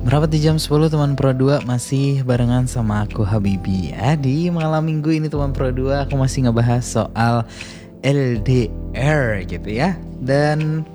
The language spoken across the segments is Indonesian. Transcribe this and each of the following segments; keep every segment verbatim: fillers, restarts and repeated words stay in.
Berapa di jam sepuluh teman Pro dua masih barengan sama aku Habibi ya. Di malam minggu ini teman Pro dua aku masih ngebahas soal L D R gitu ya. Dan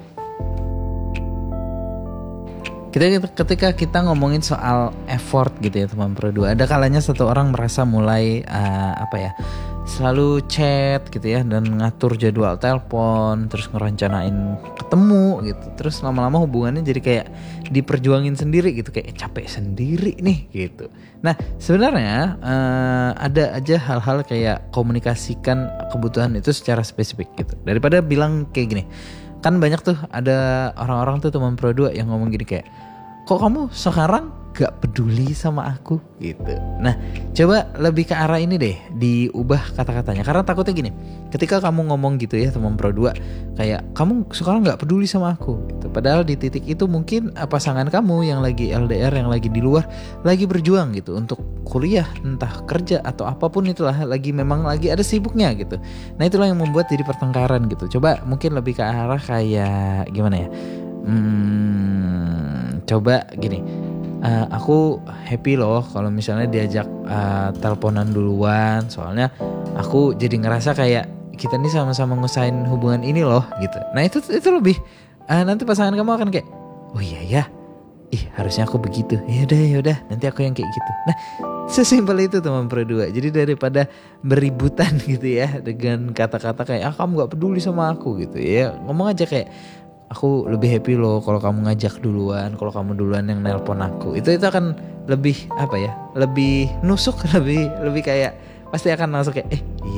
kita ketika kita ngomongin soal effort gitu ya teman Pro dua, ada kalanya satu orang merasa mulai uh, apa ya selalu chat gitu ya dan ngatur jadwal telepon, terus ngerencanain ketemu gitu, terus lama-lama hubungannya jadi kayak diperjuangin sendiri gitu, kayak capek sendiri nih gitu. Nah sebenarnya uh, ada aja hal-hal kayak komunikasikan kebutuhan itu secara spesifik gitu, daripada bilang kayak gini. Kan banyak tuh ada orang-orang tuh teman Pro dua yang ngomong gini kayak, kok kamu sekarang gak peduli sama aku gitu. Nah coba lebih ke arah ini deh, diubah kata-katanya. Karena takutnya gini, ketika kamu ngomong gitu ya teman Pro dua, kayak kamu sekarang gak peduli sama aku gitu. Padahal di titik itu mungkin pasangan kamu yang lagi L D R, yang lagi di luar, lagi berjuang gitu untuk kuliah, entah kerja atau apapun itulah, lagi memang lagi ada sibuknya gitu. Nah itulah yang membuat jadi pertengkaran gitu. Coba mungkin lebih ke arah kayak gimana ya, hmm, coba gini, uh, aku happy loh kalau misalnya diajak uh, teleponan duluan, soalnya aku jadi ngerasa kayak kita nih sama-sama ngusahain hubungan ini loh gitu. Nah itu itu lebih uh, nanti pasangan kamu akan kayak, oh iya ya, ih harusnya aku begitu, ya udah ya udah nanti aku yang kayak gitu. Nah sesimpel itu teman Pro dua. Jadi daripada beributan gitu ya dengan kata-kata kayak ah kamu gak peduli sama aku gitu ya, ngomong aja kayak, aku lebih happy loh kalau kamu ngajak duluan, kalau kamu duluan yang nelpon aku. Itu itu akan lebih apa ya, lebih nusuk, lebih lebih kayak pasti akan langsung kayak eh iya